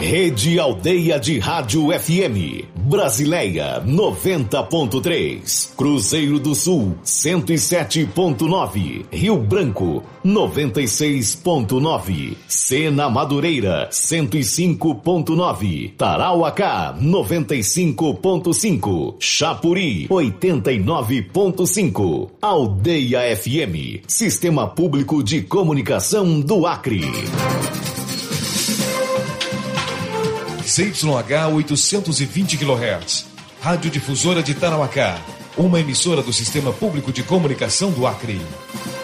Rede Aldeia de Rádio FM, Brasileia 90.3, Cruzeiro do Sul 107.9, Rio Branco 96.9, Sena Madureira 105.9, Tarauacá 95.5, Chapuri 89.5, Aldeia FM, Sistema Público de Comunicação do Acre. ZYH 820 kHz, Rádio Difusora de Tarauacá, uma emissora do Sistema Público de Comunicação do Acre.